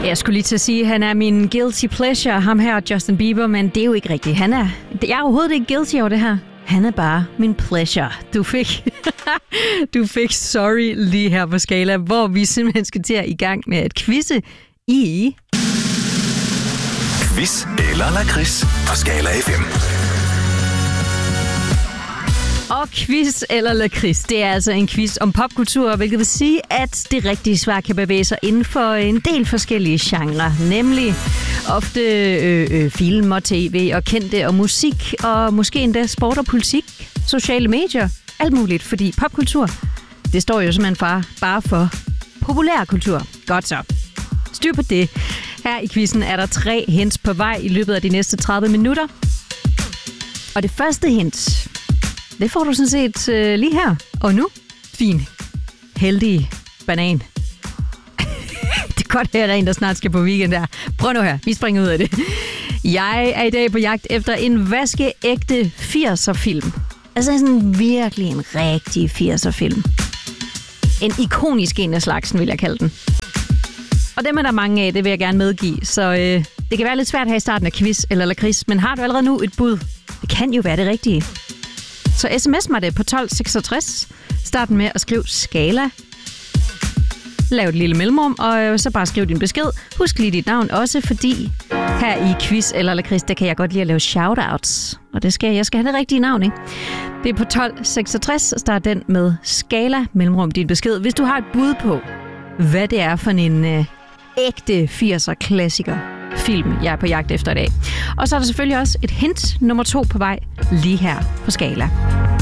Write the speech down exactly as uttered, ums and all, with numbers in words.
Jeg skulle lige til at sige, at han er min guilty pleasure, ham her, Justin Bieber, men det er jo ikke rigtigt. Han er, jeg er overhovedet ikke guilty over det her. Han er bare min pleasure. Du fik, du fik sorry lige her på Skala, hvor vi simpelthen skal til at i gang med at quizze i... Quiz eller lakrids på Skala F M. Og quiz eller lakrids, det er altså en quiz om popkultur, hvilket vil sige, at det rigtige svar kan bevæge sig inden for en del forskellige genrer, nemlig ofte øh, øh, film og tv og kendte og musik, og måske endda sport og politik, sociale medier, alt muligt, fordi popkultur, det står jo simpelthen far, bare for populærkultur. Godt så. Styr på det. Her i quizzen er der tre hints på vej i løbet af de næste tredive minutter. Og det første hint, det får du sådan set øh, lige her. Og nu, fin, heldig banan. Det er godt, her er en, der snart skal på weekend der. Prøv nu her, vi springer ud af det. Jeg er i dag på jagt efter en vaskeægte firser-film. Altså sådan virkelig en rigtig firser-film. En ikonisk en af slagsen, vil jeg kalde den. Og dem er der mange af, det vil jeg gerne medgive. Så øh, det kan være lidt svært her i starten af quiz eller lakrids, men har du allerede nu et bud? Det kan jo være det rigtige. Så sms mig det på tolv seksogtres. Start med at skrive Skala. Lav et lille mellemrum, og så bare skriv din besked. Husk lige dit navn også, fordi her i quiz eller lakrids, der kan jeg godt lide at lave shoutouts. Og det skal jeg. Jeg skal have det rigtige navn, ikke? Det er på tolv seksogtres. Start den med Skala, mellemrum din besked. Hvis du har et bud på, hvad det er for en øh, ægte firser-klassiker film, jeg er på jagt efter i dag. Og så er der selvfølgelig også et hint nummer to på vej lige her på Skala.